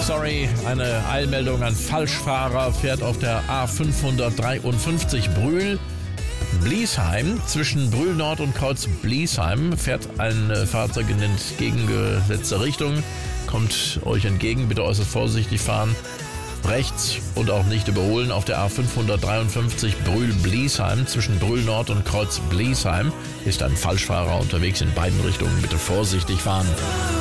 Sorry, eine Eilmeldung an Falschfahrer, fährt auf der A553 Brühl-Bliesheim. Zwischen Brühl Nord und Kreuz Bliesheim fährt ein Fahrzeug in entgegengesetzte Richtung. Kommt euch entgegen, bitte äußerst vorsichtig fahren. Rechts und auch nicht überholen auf der A553 Brühl-Bliesheim. Zwischen Brühl Nord und Kreuz Bliesheim ist ein Falschfahrer unterwegs in beiden Richtungen. Bitte vorsichtig fahren.